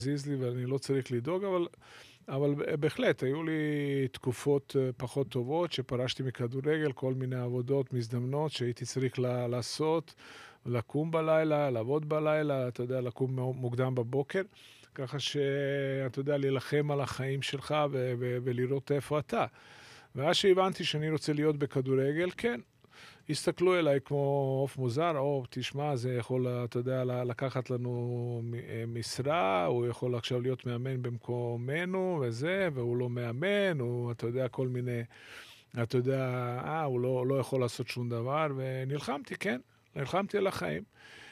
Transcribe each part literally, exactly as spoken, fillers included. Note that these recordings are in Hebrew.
זיז לי ואני לא צריך לדאוג, אבל, אבל בהחלט, היו לי תקופות פחות טובות, שפרשתי מכדורגל, כל מיני עבודות מזדמנות שהייתי צריך לעשות, לקום בלילה, לעבוד בלילה, אתה יודע, לקום מוקדם בבוקר, ככה שאתה יודע, להילחם על החיים שלך ו- ו- ולראות איפה אתה. ואז שהבנתי שאני רוצה להיות בכדורגל, כן, הסתכלו אליי כמו אוף מוזר, או תשמע, זה יכול, אתה יודע, לקחת לנו משרה, הוא יכול עכשיו להיות מאמן במקומנו וזה, והוא לא מאמן, הוא, אתה יודע, כל מיני, אתה יודע, אה, הוא לא, לא יכול לעשות שום דבר, ונלחמתי, כן, נלחמתי על החיים.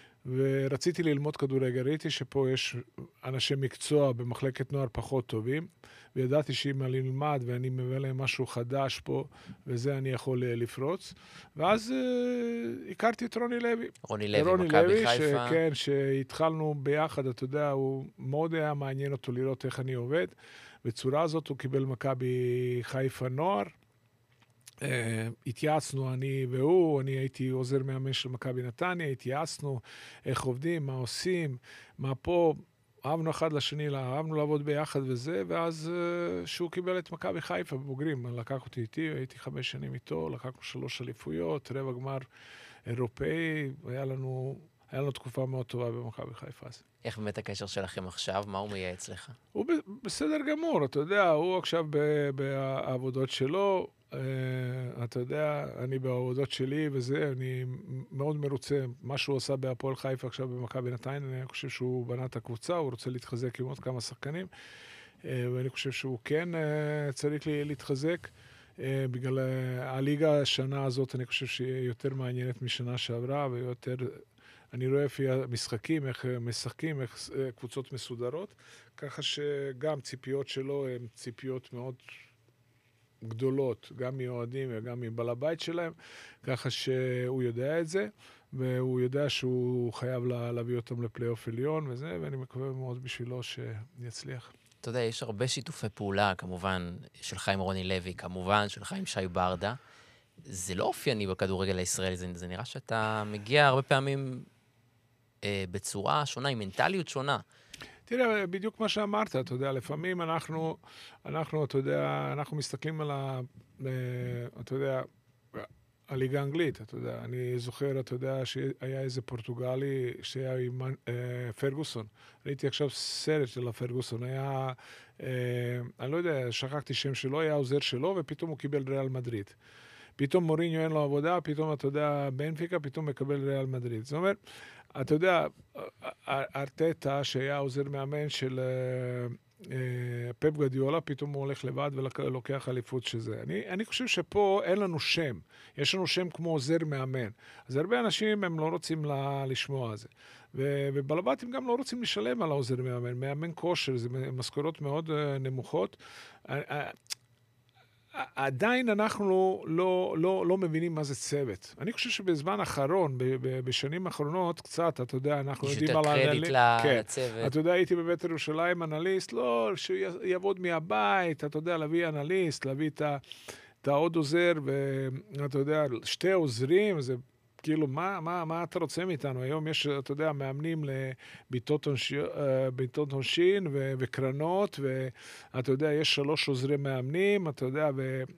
ורציתי ללמוד כדורגל, ראיתי שפה יש אנשי מקצוע במחלקת נוער פחות טובים, וידעתי שאם אני אלמד ואני מביא להם משהו חדש פה, וזה אני יכול לפרוץ. ואז uh, הכרתי את רוני לוי. רוני לוי, מכבי חיפה. כן, שהתחלנו ביחד, אתה יודע, הוא מאוד היה מעניין אותו לראות איך אני עובד. בצורה הזאת הוא קיבל מכבי חיפה נוער, Uh, התייעצנו אני והוא, אני הייתי עוזר מאמן של מכבי נתניה, התייעצנו איך עובדים, מה עושים, מה פה, אהבנו אחד לשני, אהבנו לעבוד ביחד וזה, ואז uh, שהוא קיבל את מכבי חיפה בבוגרים, לקח אותי איתי, הייתי חמש שנים איתו, לקחנו שלוש אליפויות, רבע גמר אירופאי, היה לנו, היה לנו תקופה מאוד טובה במכבי חיפה הזה. איך באמת הקשר שלכם עכשיו? מה הוא מייעץ לך? הוא בסדר גמור, אתה יודע, הוא עכשיו בעבודות שלו, Uh, אתה יודע, אני בעבודות שלי וזה, אני מאוד מרוצה. מה שהוא עושה בהפועל חיפה עכשיו במכבי נתניה, אני חושב שהוא בנה את הקבוצה, הוא רוצה להתחזק עם עוד כמה שחקנים, uh, ואני חושב שהוא כן uh, צריך להתחזק. Uh, בגלל uh, הליגה השנה הזאת, אני חושב שהיא יותר מעניינת משנה שעברה, ויותר, אני רואה לפי המשחקים, איך משחקים, איך uh, קבוצות מסודרות, ככה שגם ציפיות שלו הן ציפיות מאוד גדולות, גם מאוהדים וגם מבעל הבית שלהם, ככה שהוא יודע את זה, והוא יודע שהוא חייב להביא אותם לפלייאוף עליון וזה, ואני מקווה מאוד בשבילו שיצליח. אתה יודע, יש הרבה שיתופי פעולה, כמובן, שלך עם רוני לוי, כמובן, שלך עם שי ברדה. זה לא אופייני בכדורגל הישראלי, זה, זה נראה שאתה מגיע הרבה פעמים אה, בצורה שונה, עם מנטליות שונה. תראה, בדיוק מה שאמרת, אתה יודע, לפעמים אנחנו, אנחנו, אתה יודע, אנחנו מסתכלים על ה, אתה יודע, הליגה האנגלית, אתה יודע, אני זוכר, אתה יודע, שהיה איזה פורטוגלי שהיה עם פרגוסון. ראיתי עכשיו סרט של הפרגוסון, היה, אני לא יודע, שכחתי שם שלו, היה עוזר שלו, ופתאום הוא קיבל ריאל מדריד. פתאום מוריניו אין לו עבודה, פתאום, אתה יודע, בנפיקה, פתאום מקבל ריאל מדריד. זאת אומרת, אתה יודע, ארטטה, שהיה עוזר מאמן של פפ גוארדיולה, פתאום הוא הולך לבד ולוקח אליפות שזה. אני, אני חושב שפה אין לנו שם. יש לנו שם כמו עוזר מאמן. אז הרבה אנשים הם לא רוצים לשמוע על זה. ובלבטים גם לא רוצים לשלם על העוזר מאמן. מאמן כושר, זה משכורות מאוד נמוכות. עדיין אנחנו לא, לא, לא, לא מבינים מה זה צוות. אני חושב שבזמן האחרון, בשנים האחרונות, קצת, אתה יודע, אנחנו יודעים על האנליסט. יש יותר קרדיט לצוות. אתה יודע, הייתי בבית ירושלים אנליסט, לא, שיעבוד מהבית, אתה יודע, להביא אנליסט, להביא את העוד עוזר, ואתה יודע, שתי עוזרים, זה כאילו, מה, מה, מה אתה רוצה מאיתנו? היום יש, אתה יודע, מאמנים לביתות עונשין וקרנות, ואתה יודע, יש שלוש עוזרי מאמנים, אתה יודע,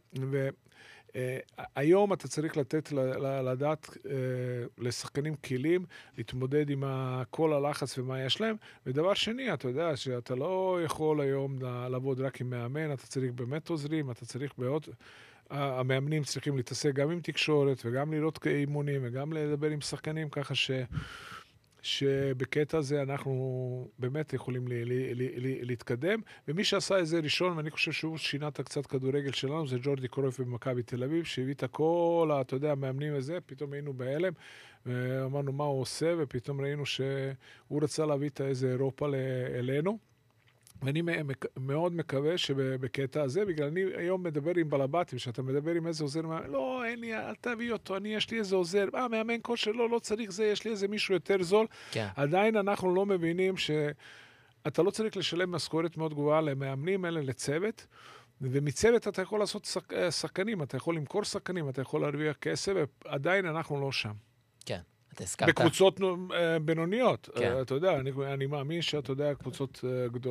והיום אתה צריך לתת, לדעת לשחקנים כלים, להתמודד עם כל הלחץ ומה יש להם, ודבר שני, אתה יודע, שאתה לא יכול היום לעבוד רק עם מאמן, אתה צריך באמת עוזרים, אתה צריך בעוד... המאמנים צריכים להתעסק גם עם תקשורת וגם לראות אימונים וגם לדבר עם שחקנים, ככה ש... שבקטע הזה אנחנו באמת יכולים ל... ל... ל... להתקדם. ומי שעשה את זה ראשון, ואני חושב שהוא שינה את קצת כדורגל שלנו, זה ג'ורדי קרויף במכבי תל אביב, שהביא את כל, אתה יודע, המאמנים הזה, פתאום היינו בהלם, ואמרנו מה הוא עושה, ופתאום ראינו שהוא רצה להביא את איזה אירופה אלינו. ואני מאוד מקווה שבקטע הזה, בגלל אני היום מדבר עם בלבטים, שאתה מדבר עם איזה עוזר, לא, אין לי, אל תביא אותו, אני, יש לי איזה עוזר, אה, מאמן כושר, לא, לא צריך זה, יש לי איזה מישהו יותר זול. כן. עדיין אנחנו לא מבינים שאתה לא צריך לשלם משכורת מאוד גבוהה למאמנים, אלא לצוות, ומצוות אתה יכול לעשות שחקנים, אתה יכול למכור שחקנים, אתה יכול להרוויח כסף, ועדיין אנחנו לא שם. כן. הזכרת... בקבוצות בינוניות. כן. אתה יודע, אני, אני מאמין שאתה יודע, קבוצות גדולות.